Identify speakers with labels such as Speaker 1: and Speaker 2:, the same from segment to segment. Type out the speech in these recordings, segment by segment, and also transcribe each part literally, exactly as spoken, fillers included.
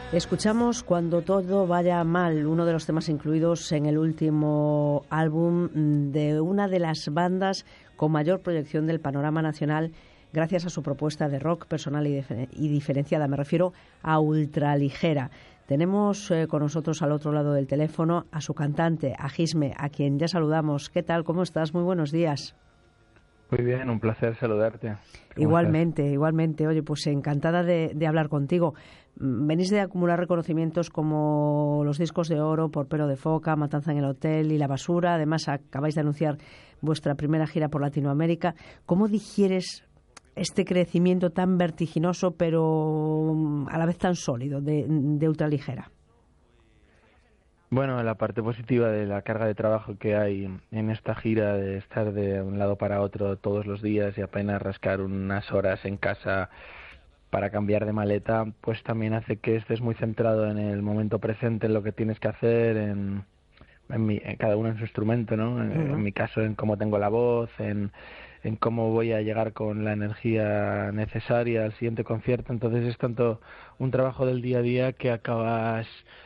Speaker 1: Escuchamos Cuando todo vaya mal, uno de los temas incluidos en el último álbum de una de las bandas con mayor proyección del panorama nacional gracias a su propuesta de rock personal y, difer- y diferenciada. Me refiero a Ultraligera. Tenemos eh, con nosotros al otro lado del teléfono a su cantante, a Gisme, a quien ya saludamos. ¿Qué tal? ¿Cómo estás? Muy buenos días.
Speaker 2: Muy bien, un placer saludarte.
Speaker 1: Igualmente, estás? igualmente. Oye, pues encantada de, de hablar contigo. Venís de acumular reconocimientos como los discos de oro por Pelo de Foca, Matanza en el Hotel y La Basura. Además, acabáis de anunciar vuestra primera gira por Latinoamérica. ¿Cómo digieres este crecimiento tan vertiginoso, pero a la vez tan sólido, de, de Ultraligera?
Speaker 2: Bueno, la parte positiva de la carga de trabajo que hay en esta gira, de estar de un lado para otro todos los días y apenas rascar unas horas en casa para cambiar de maleta, pues también hace que estés muy centrado en el momento presente, en lo que tienes que hacer, en, en, mi, en cada uno en su instrumento, ¿no? En, uh-huh. en mi caso, en cómo tengo la voz, en, en cómo voy a llegar con la energía necesaria al siguiente concierto. Entonces es tanto un trabajo del día a día que acabas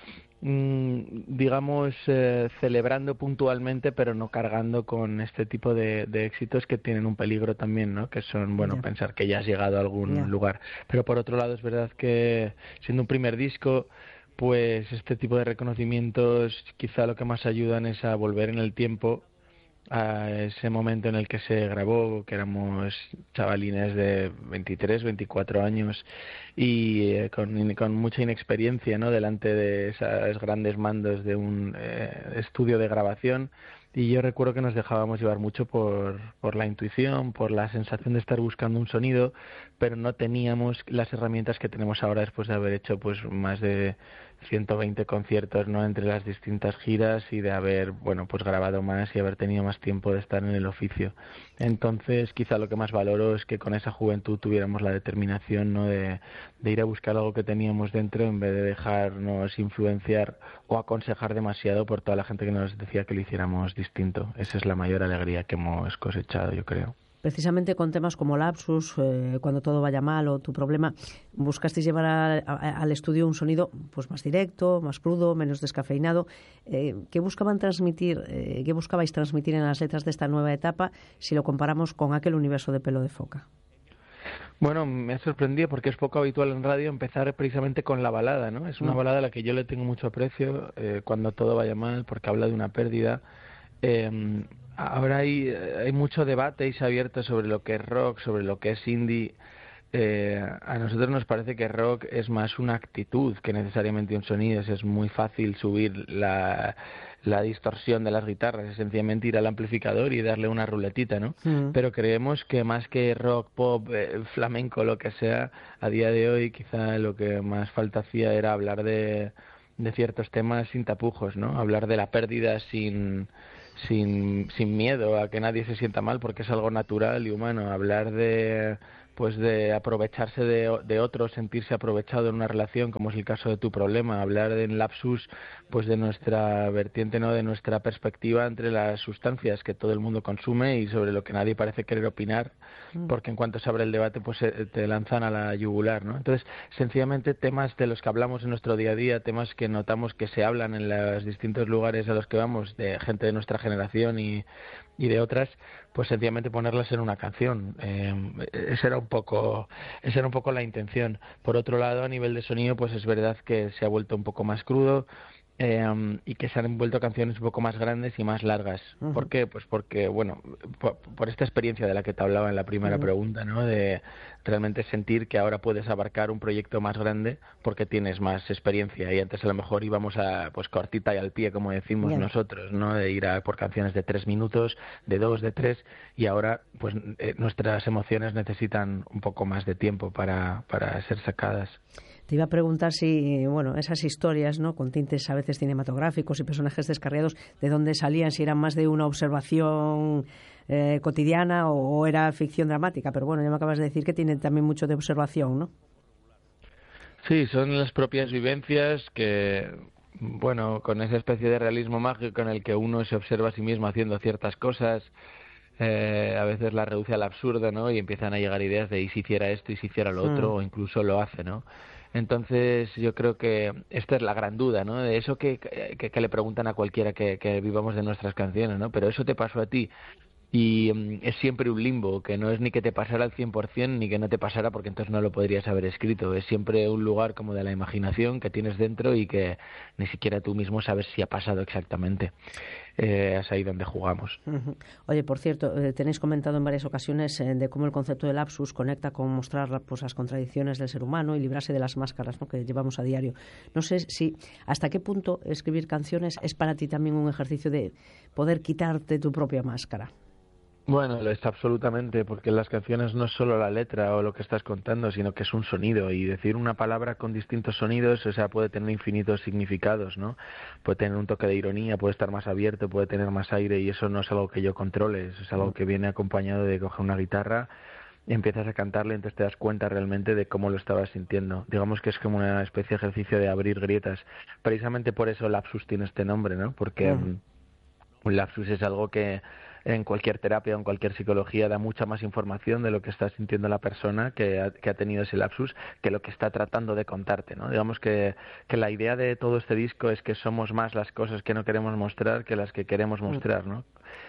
Speaker 2: digamos eh, celebrando puntualmente, pero no cargando con este tipo de, de éxitos que tienen un peligro también, ¿no? Que son, bueno, yeah. pensar que ya has llegado a algún yeah. lugar. Pero por otro lado es verdad que siendo un primer disco, pues este tipo de reconocimientos quizá lo que más ayudan es a volver en el tiempo a ese momento en el que se grabó, que éramos chavalines de veintitrés, veinticuatro años y eh, con, con mucha inexperiencia, ¿no? Delante de esos grandes mandos de un eh, estudio de grabación. Y yo recuerdo que nos dejábamos llevar mucho por, por la intuición, por la sensación de estar buscando un sonido, pero no teníamos las herramientas que tenemos ahora después de haber hecho pues más de ciento veinte conciertos, ¿no? Entre las distintas giras y de haber, bueno, pues grabado más y haber tenido más tiempo de estar en el oficio. Entonces, quizá lo que más valoro es que con esa juventud tuviéramos la determinación, ¿no? De, de ir a buscar algo que teníamos dentro en vez de dejarnos influenciar o aconsejar demasiado por toda la gente que nos decía que lo hiciéramos distinto. Esa es la mayor alegría que hemos cosechado, yo creo.
Speaker 1: Precisamente con temas como Lapsus, eh, Cuando todo vaya mal o Tu problema, buscasteis llevar a, a, al estudio un sonido pues más directo, más crudo, menos descafeinado. Eh, ¿Qué buscaban transmitir, eh, qué buscabais transmitir en las letras de esta nueva etapa si lo comparamos con aquel universo de Pelo de Foca?
Speaker 2: Bueno, me ha sorprendido porque es poco habitual en radio empezar precisamente con la balada, ¿no? Es una mm. balada a la que yo le tengo mucho aprecio, eh, Cuando todo vaya mal, porque habla de una pérdida. Eh, ahora hay, hay mucho debate y se ha abierto sobre lo que es rock, sobre lo que es indie. Eh, a nosotros nos parece que rock es más una actitud que necesariamente un sonido. Es muy fácil subir la, la distorsión de las guitarras, es sencillamente ir al amplificador y darle una ruletita, ¿no? Mm. Pero creemos que más que rock, pop, eh, flamenco, lo que sea, a día de hoy quizá lo que más falta hacía era hablar de, de ciertos temas sin tapujos, ¿no? Hablar de la pérdida sin... sin sin miedo a que nadie se sienta mal porque es algo natural y humano. Hablar de pues de aprovecharse de, de otros, sentirse aprovechado en una relación, como es el caso de Tu problema. Hablar de, en Lapsus pues de nuestra vertiente, no, de nuestra perspectiva entre las sustancias que todo el mundo consume y sobre lo que nadie parece querer opinar, porque en cuanto se abre el debate pues te lanzan a la yugular, ¿no? Entonces, sencillamente temas de los que hablamos en nuestro día a día, temas que notamos que se hablan en los distintos lugares a los que vamos, de gente de nuestra generación y, y de otras, pues sencillamente ponerlas en una canción. Eh, esa era un poco, esa era un poco la intención. Por otro lado, a nivel de sonido, pues es verdad que se ha vuelto un poco más crudo. Eh, y que se han vuelto canciones un poco más grandes y más largas. Uh-huh. ¿Por qué? Pues porque, bueno, por, por esta experiencia de la que te hablaba en la primera uh-huh. pregunta, ¿no? De realmente sentir que ahora puedes abarcar un proyecto más grande porque tienes más experiencia y antes a lo mejor íbamos a, pues, cortita y al pie, como decimos Bien. nosotros, ¿no? De ir a por canciones de tres minutos, de dos, de tres, y ahora, pues, eh, nuestras emociones necesitan un poco más de tiempo para, para ser sacadas.
Speaker 1: Te iba a preguntar si, bueno, esas historias, ¿no?, con tintes a veces cinematográficos y personajes descarriados, ¿de dónde salían? Si eran más de una observación eh, cotidiana o, o era ficción dramática. Pero bueno, ya me acabas de decir que tienen también mucho de observación, ¿no?
Speaker 2: Sí, son las propias vivencias que, bueno, con esa especie de realismo mágico en el que uno se observa a sí mismo haciendo ciertas cosas, eh, a veces la reduce al absurdo, ¿no? Y empiezan a llegar ideas de ¿y si hiciera esto y si hiciera lo otro? Mm. O incluso lo hace, ¿no? Entonces yo creo que esta es la gran duda, ¿no? De eso que, que, que le preguntan a cualquiera que, que vivamos de nuestras canciones, ¿no? Pero eso te pasó a ti. Y um, es siempre un limbo, que no es ni que te pasara al cien por ciento ni que no te pasara, porque entonces no lo podrías haber escrito. Es siempre un lugar como de la imaginación que tienes dentro y que ni siquiera tú mismo sabes si ha pasado exactamente. Eh, es ahí donde jugamos.
Speaker 1: Uh-huh. Oye, por cierto, eh, tenéis comentado en varias ocasiones eh, de cómo el concepto del lapsus conecta con mostrar pues, las contradicciones del ser humano y librarse de las máscaras, ¿no?, que llevamos a diario. No sé si hasta qué punto escribir canciones es para ti también un ejercicio de poder quitarte tu propia máscara.
Speaker 2: Bueno, lo es absolutamente, porque las canciones no es solo la letra o lo que estás contando, sino que es un sonido, y decir una palabra con distintos sonidos, o sea, puede tener infinitos significados, ¿no? Puede tener un toque de ironía, puede estar más abierto, puede tener más aire, y eso no es algo que yo controle, eso es algo que viene acompañado de coger una guitarra y empiezas a cantarle, entonces te das cuenta realmente de cómo lo estabas sintiendo. Digamos que es como una especie de ejercicio de abrir grietas. Precisamente por eso Lapsus tiene este nombre, ¿no? Porque um, un lapsus es algo que en cualquier terapia o en cualquier psicología da mucha más información de lo que está sintiendo la persona que ha, que ha tenido ese lapsus que lo que está tratando de contarte, ¿no? Digamos que, que la idea de todo este disco es que somos más las cosas que no queremos mostrar que las que queremos mostrar, ¿no?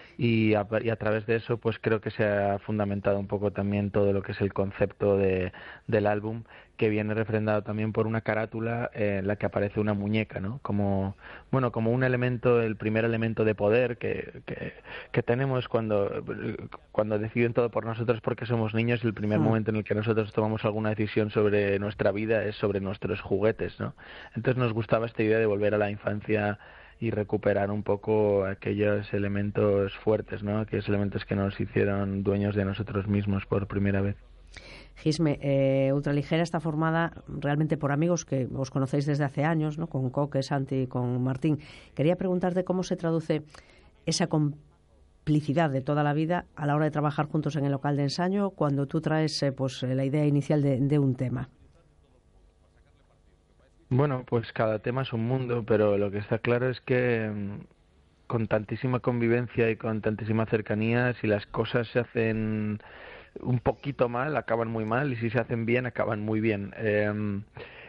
Speaker 2: Y a, y a través de eso pues creo que se ha fundamentado un poco también todo lo que es el concepto de, del álbum, que viene refrendado también por una carátula en la que aparece una muñeca, ¿no? Como, bueno, como un elemento, el primer elemento de poder que, que, que tenemos cuando, cuando deciden todo por nosotros porque somos niños. El primer momento en el que nosotros tomamos alguna decisión sobre nuestra vida es sobre nuestros juguetes, ¿no? Entonces nos gustaba esta idea de volver a la infancia y recuperar un poco aquellos elementos fuertes, ¿no? Aquellos elementos que nos hicieron dueños de nosotros mismos por primera vez.
Speaker 1: Gisme, eh, Ultraligera está formada realmente por amigos que os conocéis desde hace años, ¿no? Con Coque, Santi y con Martín. Quería preguntarte cómo se traduce esa complicidad de toda la vida a la hora de trabajar juntos en el local de ensayo cuando tú traes eh, pues la idea inicial de, de un tema.
Speaker 2: Bueno, pues cada tema es un mundo, pero lo que está claro es que con tantísima convivencia y con tantísima cercanía, si las cosas se hacen un poquito mal, acaban muy mal, y si se hacen bien, acaban muy bien. Eh,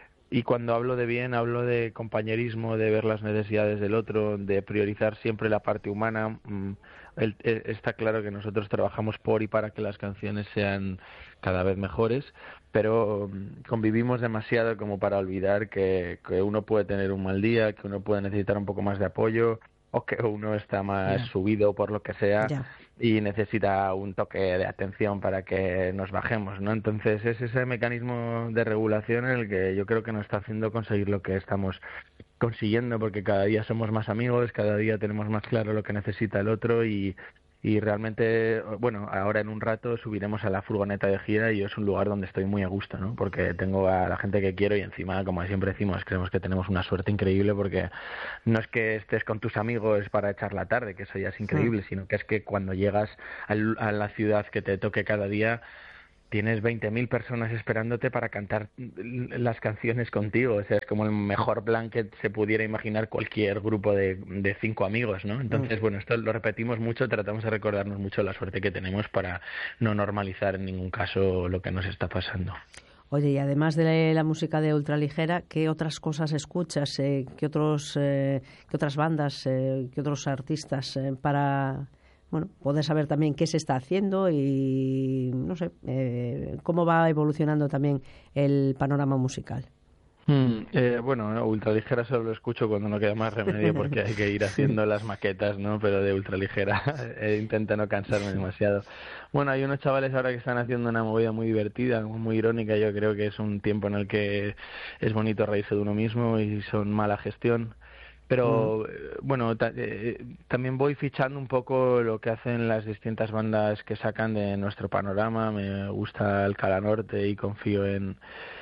Speaker 2: y cuando hablo de bien, hablo de compañerismo, de ver las necesidades del otro, de priorizar siempre la parte humana. El, el, está claro que nosotros trabajamos por y para que las canciones sean cada vez mejores, pero convivimos demasiado como para olvidar que, que uno puede tener un mal día, que uno puede necesitar un poco más de apoyo, o que uno está más yeah. subido por lo que sea yeah. y necesita un toque de atención para que nos bajemos, ¿no? Entonces es ese mecanismo de regulación en el que yo creo que nos está haciendo conseguir lo que estamos consiguiendo, porque cada día somos más amigos, cada día tenemos más claro lo que necesita el otro, y y realmente, bueno, ahora en un rato subiremos a la furgoneta de gira y es un lugar donde estoy muy a gusto, ¿no? Porque tengo a la gente que quiero y encima, como siempre decimos, creemos que tenemos una suerte increíble, porque no es que estés con tus amigos para echar la tarde, que eso ya es increíble, sí. sino que es que cuando llegas al, a la ciudad que te toque cada día, tienes veinte mil personas esperándote para cantar las canciones contigo. O sea, es como el mejor plan que se pudiera imaginar cualquier grupo de, de cinco amigos, ¿no? Entonces, bueno, esto lo repetimos mucho, tratamos de recordarnos mucho la suerte que tenemos para no normalizar en ningún caso lo que nos está pasando.
Speaker 1: Oye, y además de la música de Ultraligera, ¿qué otras cosas escuchas? Eh, ¿Qué otros, eh, qué otras bandas, eh, qué otros artistas eh, para... bueno, poder saber también qué se está haciendo y, no sé, eh, cómo va evolucionando también el panorama musical?
Speaker 2: Mm, eh, bueno, no, Ultraligera solo lo escucho cuando no queda más remedio porque hay que ir haciendo las maquetas, ¿no? Pero de Ultraligera eh, intento no cansarme demasiado. Bueno, hay unos chavales ahora que están haciendo una movida muy divertida, muy irónica. Yo creo que es un tiempo en el que es bonito reírse de uno mismo y son mala gestión. Pero uh-huh. bueno, ta- eh, también voy fichando un poco lo que hacen las distintas bandas que sacan de nuestro panorama. Me gusta el Cala Norte y confío en,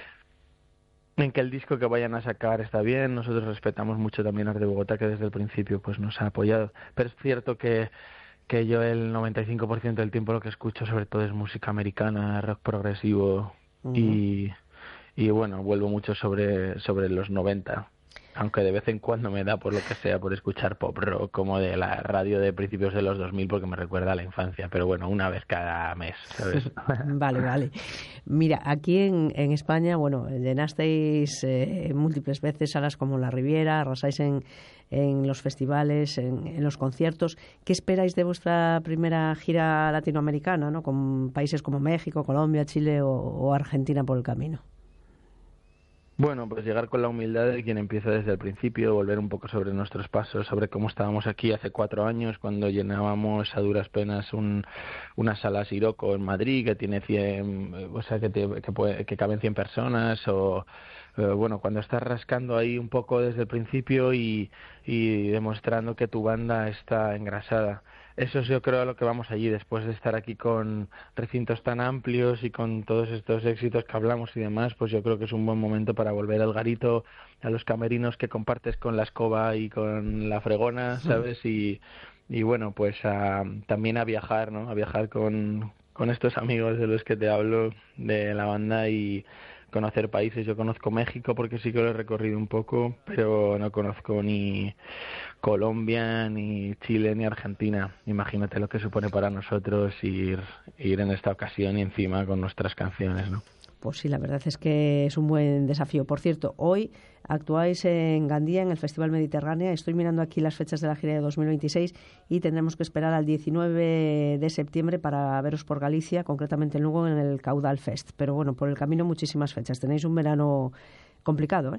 Speaker 2: en que el disco que vayan a sacar está bien. Nosotros respetamos mucho también a Arte de Bogotá, que desde el principio pues nos ha apoyado. Pero es cierto que, que yo el noventa y cinco por ciento del tiempo lo que escucho sobre todo es música americana, rock progresivo uh-huh. y, y bueno, vuelvo mucho sobre, sobre los noventa. aunque de vez en cuando me da por lo que sea por escuchar pop rock como de la radio de principios de los dos mil porque me recuerda a la infancia, pero bueno, una vez cada mes, ¿sabes?
Speaker 1: Vale, vale. Mira, aquí en, en España, bueno, llenasteis eh, múltiples veces salas como La Riviera, arrasáis en, en los festivales, en, en los conciertos. ¿Qué esperáis de vuestra primera gira latinoamericana, ¿no? Con países como México, Colombia, Chile o, o Argentina por el camino?
Speaker 2: Bueno, pues llegar con la humildad de quien empieza desde el principio, volver un poco sobre nuestros pasos, sobre cómo estábamos aquí hace cuatro años cuando llenábamos a duras penas un, una sala Siroco en Madrid que tiene cien, o sea, que, te, que, puede, que caben cien personas, o eh, bueno, cuando estás rascando ahí un poco desde el principio y, y demostrando que tu banda está engrasada. Eso es, yo creo, a lo que vamos allí, después de estar aquí con recintos tan amplios y con todos estos éxitos que hablamos y demás, pues yo creo que es un buen momento para volver al garito, a los camerinos que compartes con la escoba y con la fregona, ¿sabes? Y, y bueno, pues a, también a viajar, ¿no? A viajar con, con estos amigos de los que te hablo, de la banda, y conocer países. Yo conozco México porque sí que lo he recorrido un poco, pero no conozco ni Colombia, ni Chile, ni Argentina. Imagínate lo que supone para nosotros ir, ir en esta ocasión y encima con nuestras canciones, ¿no?
Speaker 1: Pues sí, la verdad es que es un buen desafío. Por cierto, hoy actuáis en Gandía, en el Festival Mediterránea. Estoy mirando aquí las fechas de la gira de dos mil veintiséis y tendremos que esperar al diecinueve de septiembre para veros por Galicia, concretamente luego en el Caudal Fest. Pero bueno, por el camino muchísimas fechas. Tenéis un verano complicado, ¿eh?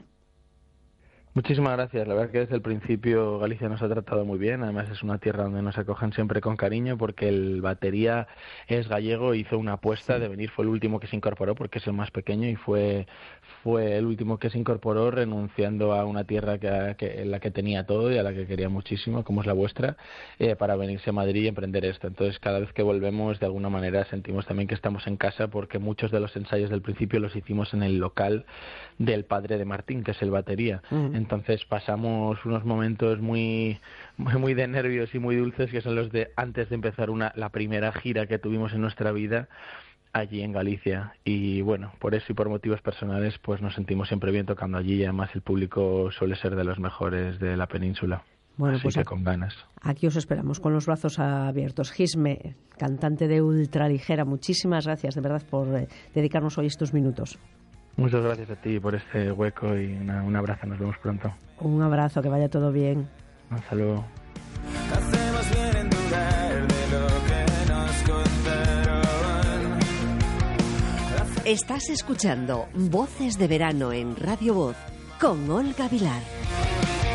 Speaker 2: Muchísimas gracias. La verdad que desde el principio Galicia nos ha tratado muy bien. Además es una tierra donde nos acogen siempre con cariño porque el batería es gallego, hizo una apuesta sí. de venir, fue el último que se incorporó porque es el más pequeño y fue fue el último que se incorporó renunciando a una tierra que, que en la que tenía todo y a la que quería muchísimo, como es la vuestra, eh, para venirse a Madrid y emprender esto. Entonces cada vez que volvemos de alguna manera sentimos también que estamos en casa porque muchos de los ensayos del principio los hicimos en el local del padre de Martín, que es el batería. Uh-huh. Entonces pasamos unos momentos muy, muy muy de nervios y muy dulces, que son los de antes de empezar una la primera gira que tuvimos en nuestra vida allí en Galicia. Y bueno, por eso y por motivos personales pues nos sentimos siempre bien tocando allí, y además el público suele ser de los mejores de la península. Bueno, así pues que aquí, con ganas.
Speaker 1: Aquí os esperamos con los brazos abiertos. Gisme, cantante de Ultraligera, muchísimas gracias de verdad por eh, dedicarnos hoy estos minutos.
Speaker 2: Muchas gracias a ti por este hueco y una, un abrazo, nos vemos pronto.
Speaker 1: Un abrazo, que vaya todo bien.
Speaker 2: Hasta luego.
Speaker 3: Hacemos bien en dudar de lo que nos contaron.
Speaker 4: Estás escuchando Voces de Verano en Radio Voz con Olga Vilar.